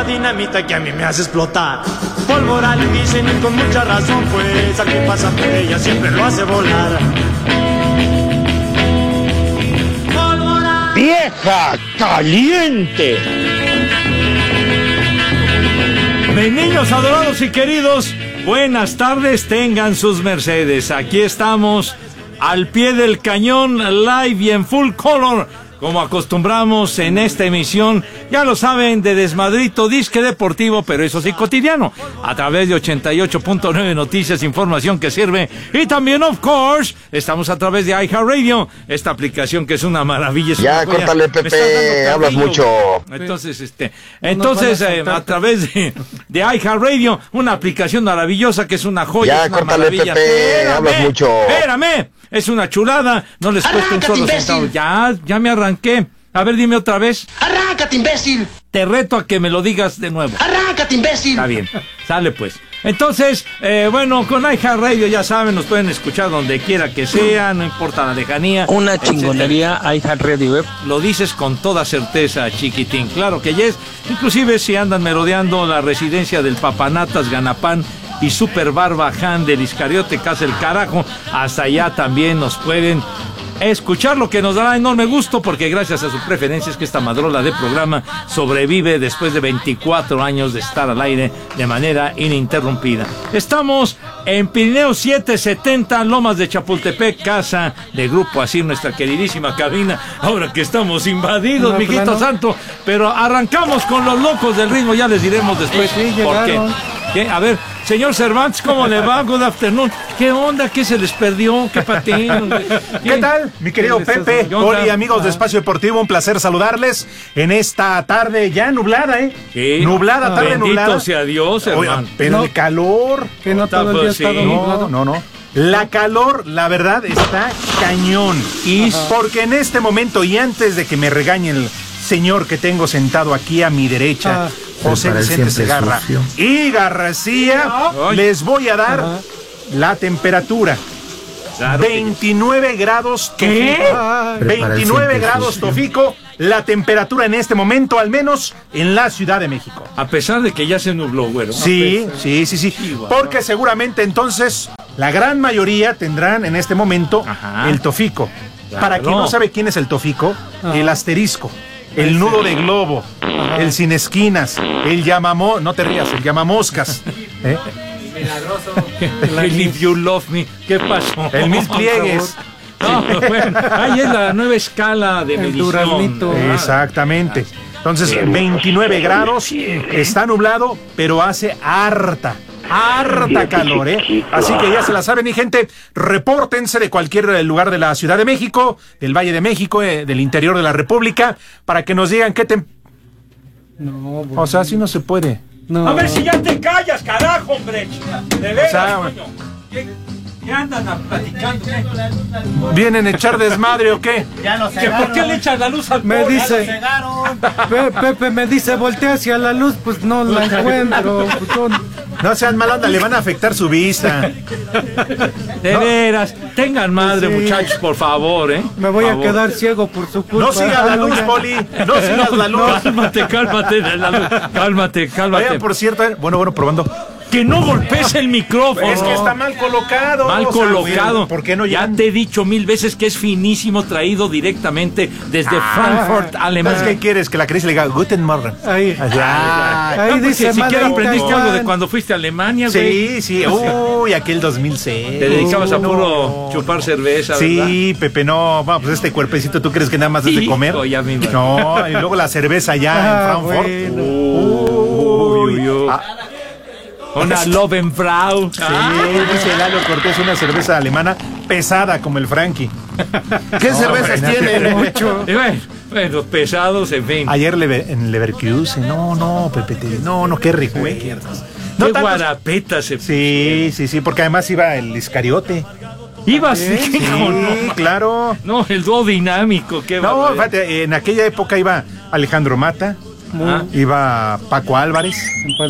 dinamita que a mí me hace explotar. Pólvora le dicen y con mucha razón, pues al que pasa por ella siempre lo hace volar. ¡Pólvora! ¡Vieja caliente! Mis niños adorados y queridos, buenas tardes, tengan sus mercedes. Aquí estamos al pie del cañón, live y en full color, como acostumbramos en esta emisión, ya lo saben, de Desmadrito, disque deportivo, pero eso sí cotidiano, a través de 88.9 Noticias, información que sirve, y también, of course, estamos a través de iHeartRadio, esta aplicación que es una maravilla. Es ya, una córtale, Pepe, hablas mucho. Entonces, a través de iHeartRadio, una aplicación maravillosa que es una joya, ya, es una córtale, maravilla. Pepe, hablas mucho. Espérame, es una chulada, no les cuesta un solo centavo. Ya me arranqué. A ver, dime otra vez. ¡Arráncate, imbécil! Te reto a que me lo digas de nuevo. ¡Arráncate, imbécil! Está bien, sale pues. Entonces, bueno, con iHeartRadio ya saben, nos pueden escuchar donde quiera que sea, no importa la lejanía. Una chingonería iHeartRadio. Lo dices con toda certeza, chiquitín. Claro que yes. Inclusive si andan merodeando la residencia del Papanatas Ganapán y Super Barba Han del Iscariote Casa el Carajo, hasta allá también nos pueden escuchar, lo que nos dará enorme gusto, porque gracias a su preferencia es que esta madrola de programa sobrevive después de 24 años de estar al aire de manera ininterrumpida. Estamos en Pirineo 770, Lomas de Chapultepec, casa de Grupo Asir, nuestra queridísima cabina, ahora que estamos invadidos, no, mijito plano. Santo, pero arrancamos con los locos del ritmo, ya les diremos después por qué. ¿Qué? A ver, señor Cervantes, ¿cómo le va? Good afternoon. ¿Qué onda? ¿Qué se les perdió? ¿Qué patín? ¿Qué tal, mi querido Pepe? Hola, amigos de Espacio Deportivo, un placer saludarles en esta tarde ya nublada, ¿eh? Sí. Nublada, tarde Bendito nublada. Bendito sea Dios, hermano. Oigan, pero el calor. Que no todo el día está nublado. No. La calor, la verdad, está cañón. Y porque en este momento, y antes de que me regañe el señor que tengo sentado aquí a mi derecha, José Vicente Segarra y García, les voy a dar la temperatura. Claro. 29 grados ¿Qué? Tofico. 29 grados Tofico, la temperatura en este momento, al menos en la Ciudad de México. A pesar de que ya se nubló, güero. Sí. Porque seguramente entonces la gran mayoría tendrán en este momento el Tofico. Claro. Para quien no sabe quién es el Tofico, el asterisco. El nudo de globo, el sin esquinas, el no te rías, el llamamoscas. Milagroso. El If You Love Me. ¿Qué pasó? El mil pliegues. No, bueno, ahí es la nueva escala de medición. Exactamente. Entonces, 29 grados, está nublado, pero hace harta calor, ¿eh? Así que ya se la saben, y gente, repórtense de cualquier lugar de la Ciudad de México, del Valle de México, del interior de la República, para que nos digan qué bueno. O sea, así no se puede. No. A ver si ya te callas, carajo, hombre. De veras, coño. ¿Qué andan platicando? ¿Vienen a echar desmadre o qué? Ya lo cegaron. ¿Por qué le echan la luz al Me pobre? dice, Pepe me dice, voltea hacia la luz, pues no la encuentro. No sean mal onda, le van a afectar su vista. De veras, tengan madre, muchachos, por favor, ¿eh? Me voy a quedar ciego por su culpa. No sigas la luz, Poli. No sigas la luz. Cálmate, la luz. Cálmate. Oigan, por cierto, bueno, probando. Que no golpees el micrófono. Es que está mal colocado. Mal colocado. ¿Por qué no ya te he dicho 1000 veces que es finísimo, traído directamente desde Frankfurt, Alemania. ¿Qué quieres? Que la Cris le diga Guten Morgen. Ahí dice, si siquiera aprendiste algo de cuando fuiste a Alemania, güey. Sí. Uy, aquel 2006. Te dedicabas a puro chupar cerveza, sí, ¿verdad? Pepe, no. Bueno, pues este cuerpecito, ¿tú crees que nada más es de comer? No, y luego la cerveza allá en Frankfurt. Uy. Una Lovenfrau. Sí, dice Lalo Cortés, una cerveza alemana pesada como el Frankie. ¿Qué cervezas tienen? Mucho. Bueno, pesados, en fin. Ayer en Leverkusen, no, Pepe, qué recuerdos. Qué guarapetas se Sí, porque además iba el Iscariote. ¿Iba así? Sí, claro. No, el dúo dinámico, qué No, fíjate, en aquella época iba Alejandro Mata. Iba Paco Álvarez,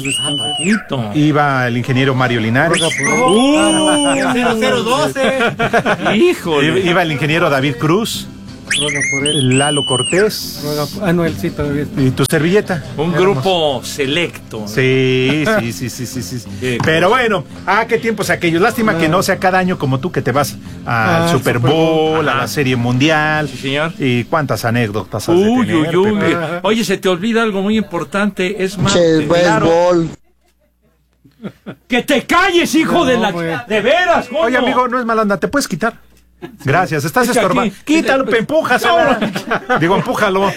iba el ingeniero Mario Linares, 0012. Híjole. Iba el ingeniero David Cruz. Ruega por él. Lalo Cortés. No, él sí todavía está. ¿Y tu servilleta? Un grupo selecto. Sí. Pero bueno, qué tiempos aquellos. Lástima que no sea cada año como tú que te vas al Super Bowl, a la Serie Mundial. Sí, señor. Y cuántas anécdotas has de tener, Pepe. Oye, se te olvida algo muy importante. Es más, béisbol. ¡Que te calles, hijo de la... güey. ¡De veras, coño! Oye, amigo, no es mala onda, ¿te puedes quitar? Gracias, estás Echa estorbando. aquí. Quítalo, empújaselo. Digo, empújalo.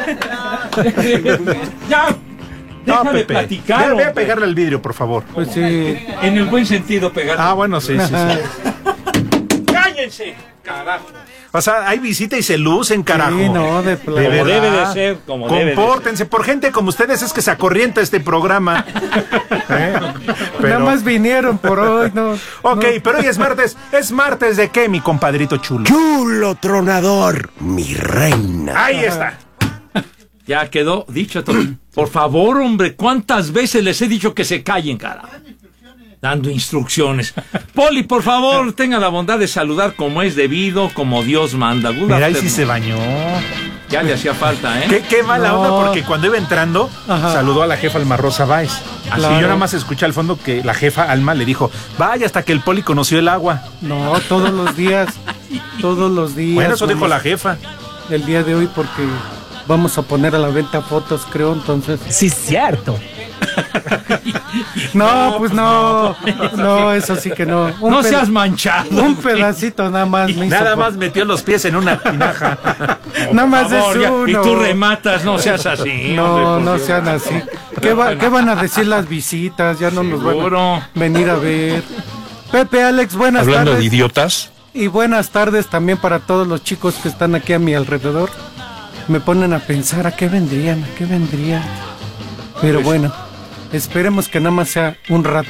¡Ya! No, Déjame Pepe. platicar. Voy a pegarle al vidrio, por favor. Pues sí. En el buen sentido, pegar. Bueno, sí. ¡Cállense! ¡Carajo! O sea, hay visita y se lucen, carajo. Sí, no, de plano. De Como verdad. debe de ser, como debe de ser. Compórtense, por gente como ustedes es que se acorrienta este programa. Nada más vinieron por hoy, no. Ok, pero hoy es martes. ¿Es martes de qué, mi compadrito chulo? Chulo tronador, mi reina. Ahí está. Ya quedó dicho todo. Por favor, hombre, ¿cuántas veces les he dicho que se callen, carajo? Dando instrucciones. Poli, por favor, tenga la bondad de saludar como es debido, como Dios manda. Mira, ahí sí se bañó. Ya le hacía falta, ¿eh? Qué mala No. onda, porque cuando iba entrando, saludó a la jefa Alma Rosa Báez. Así Claro. yo nada más escuché al fondo que la jefa Alma le dijo, vaya hasta que el Poli conoció el agua. No, todos los días. Todos los días. Bueno, eso dijo vamos- la jefa. El día de hoy porque vamos a poner a la venta fotos, creo, entonces. Sí, cierto. No, pues no. No, eso sí que no. No seas manchado. Un pedacito nada más. me hizo Nada por- más metió los pies en una tinaja. Nada más Por favor, es ya. uno. Y tú rematas, no seas así. No, hombre, por no Dios. sean así. ¿Qué van a decir las visitas? Ya no nos van Seguro. a venir a ver. Pepe, Alex, buenas Hablando tardes. de idiotas. Y buenas tardes también para todos los chicos que están aquí a mi alrededor. Me ponen a pensar a qué vendrían, a qué vendrían. Pero bueno, esperemos que nada más sea un rato.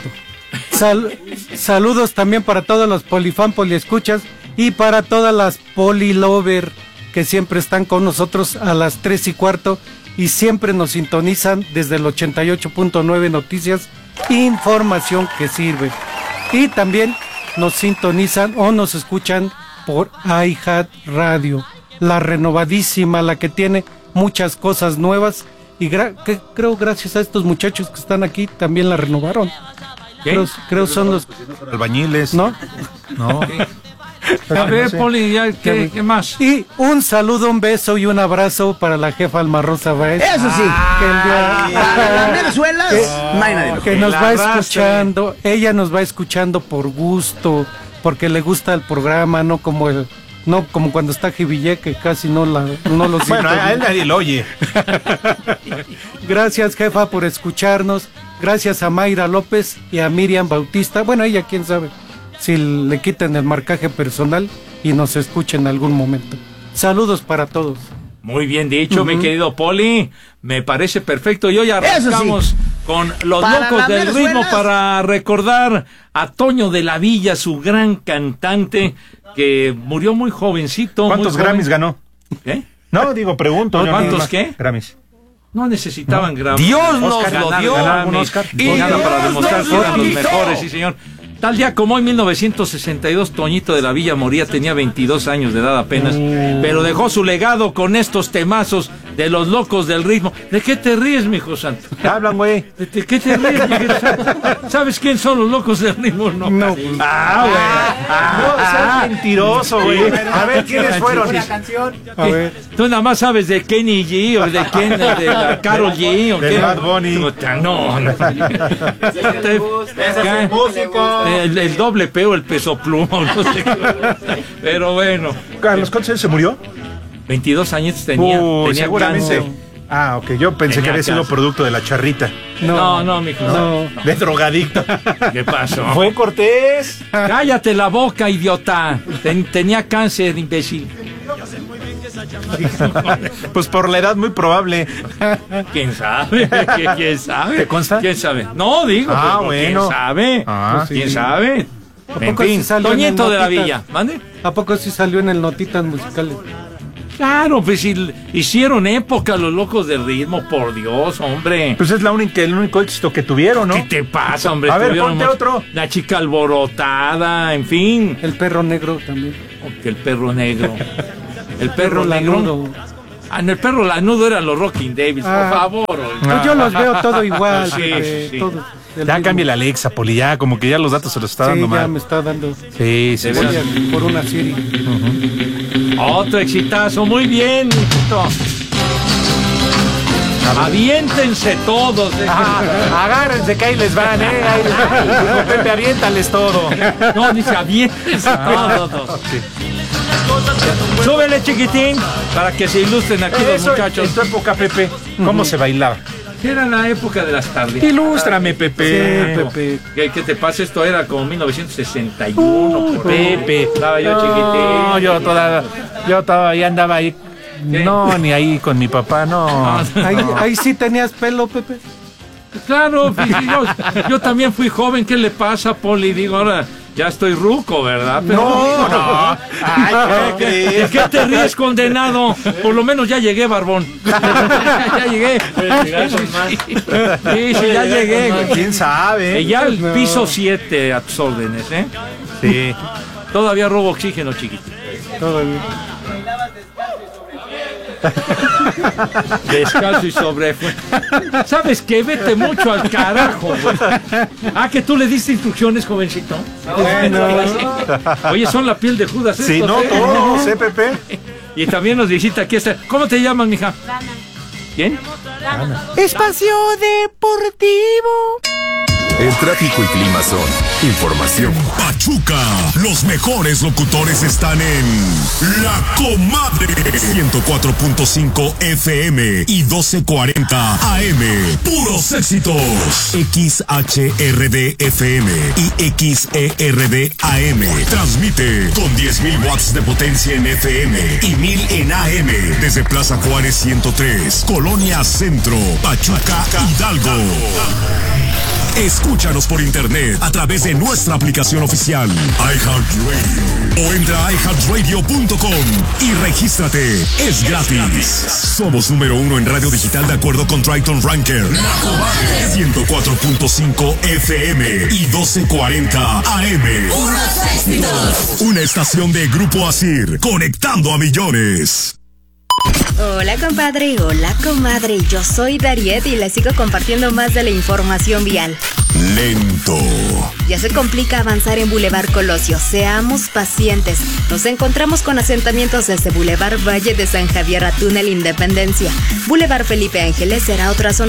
Saludos también para todos los polifan, poliescuchas y para todas las polilover que siempre están con nosotros a las 3:15 y siempre nos sintonizan desde el 88.9 Noticias, información que sirve. Y también nos sintonizan o nos escuchan por iHeart Radio, la renovadísima, la que tiene muchas cosas nuevas y que creo gracias a estos muchachos que están aquí también la renovaron. ¿Qué? Creo son los, Albañiles. ¿no? No. A ver, Poli, ya, ¿qué más? Y un saludo, un beso y un abrazo para la jefa Alma Rosa Báez. Eso sí. Que el día- Venezuela, no hay nadie. que nos la va arrastre. escuchando, ella nos va escuchando por gusto, porque le gusta el programa, no como cuando está Jiville, que casi no lo Bueno, siente a él bien. nadie lo oye. Gracias, jefa, por escucharnos. Gracias a Mayra López y a Miriam Bautista. Bueno, ella quién sabe si le quiten el marcaje personal y nos escuchen en algún momento. Saludos para todos. Muy bien dicho, mi querido Poli. Me parece perfecto. Y hoy arrancamos con los Para locos la del Venezuela. ritmo para recordar a Toño de la Villa, su gran cantante, que murió muy jovencito. ¿Cuántos muy joven. Grammys ganó? ¿Qué? No, digo, pregunto. yo ¿Cuántos nada más. qué? Grammys. No necesitaban Grammys. Dios nos Oscar lo ganar dio. Grammys, ¿Un Oscar? y nada para Dios demostrar nos que eran lo los quitó. mejores, sí señor. Tal día como hoy, 1962, Toñito de la Villa moría, tenía 22 años de edad apenas, pero dejó su legado con estos temazos de los locos del ritmo. ¿De qué te ríes, mijo santo? Hablan, güey. ¿De qué te ríes, mijo santo? ¿Sabes quién son los locos del ritmo? No. No, güey. No seas mentiroso, güey. A ver, ¿quiénes fueron? a ver. Tú nada más sabes de Kenny G o de quién, de la Karol G o de qué. Bad Bunny. No. El doble P o el peso pluma, no sé qué. Pero bueno, Carlos, ¿cuántos años se murió? 22 años tenía seguramente. cáncer. Ah, ok. Yo pensé Tenía que había sido cáncer. producto de la charrita. No, mijo. No. De drogadicto. ¿Qué pasó? Fue Cortés. Cállate la boca, idiota. Tenía cáncer, imbécil. Pues por la edad muy probable. ¿Quién sabe? ¿Quién sabe? ¿Te consta? ¿Quién sabe? No, digo. Ah, pero bueno. ¿quién sabe? Ah, ¿Quién sabe? En poco fin, sí salió en el Toñito de la Notitas? Villa. ¿Mande? ¿A poco sí salió en el Notitas Musicales? Claro, pues hicieron época los locos del ritmo, por Dios, hombre. Pues es el único éxito que tuvieron, ¿no? ¿Qué te pasa, hombre? A ver, Tuvieron ponte otro. La chica alborotada, en fin. El perro negro también. Oh, que el perro negro. El perro lanudo. En el perro lanudo eran los Rocking Davis, por favor. Pues yo los veo todo igual. Sí, Pepe, sí. todo del Ya mismo. cambia la Alexa, Poli, ya como que ya los datos se los está dando Sí, ya mal. me está dando. Sí, sí, Voy sí. por una serie. Otro exitazo, muy bien, mijito. Aviéntense todos. Agárrense que ahí les van, ahí les van. Pepe, aviéntales todo. No, dice aviéntense todos. Súbele, chiquitín, para que se ilustren aquí los Eso, muchachos. en tu época, Pepe, ¿cómo se bailaba? Era la época de las tardes. Ilústrame, Pepe. Sí, Pepe. ¿Qué te pasa? Esto era como 1961. Por ahí. Pepe. Estaba yo No, chiquitín. yo todavía andaba ahí. ¿Qué? No, ni ahí con mi papá, no. Ahí sí tenías pelo, Pepe. Claro, yo también fui joven. ¿Qué le pasa, Poli? Digo, ahora ya estoy ruco, ¿verdad? Pero No. Ay, ¿De qué te ríes, condenado? Por lo menos ya llegué, barbón. Ya llegué. Sí, ya llegué. güey. ¿Quién sabe? Ya el piso 7 a tus órdenes, ¿eh? Sí. Todavía robo oxígeno, chiquito. Todavía. Descalzo y sobre. ¿Sabes qué? Vete mucho al carajo, güey. Ah, que tú le diste instrucciones, jovencito. Oye, son la piel de Judas. Sí, estos, no, ¿eh? todos, Pepe. Y también nos visita aquí. ¿Cómo te llamas, mija? ¿Quién? Espacio Deportivo. El tráfico y clima son información. Pachuca, los mejores locutores están en La Comadre. 104.5 FM y 1240 AM. Puros éxitos. XHRD FM y XERD AM. Transmite con 10.000 watts de potencia en FM y 1.000 en AM. Desde Plaza Juárez 103, Colonia Centro, Pachuca, Hidalgo. Escúchanos por internet a través de nuestra aplicación oficial iHeartRadio o entra a iHeartRadio.com y regístrate. Es gratis. Somos número 1 en radio digital de acuerdo con Triton Ranker. 104.5 FM y 1240 AM. Una estación de Grupo Asir, conectando a millones. Hola compadre, hola comadre, yo soy Dariet y les sigo compartiendo más de la información vial. Lento. Ya se complica avanzar en Boulevard Colosio, seamos pacientes. Nos encontramos con asentamientos desde Boulevard Valle de San Javier a Túnel Independencia. Boulevard Felipe Ángeles será otra zona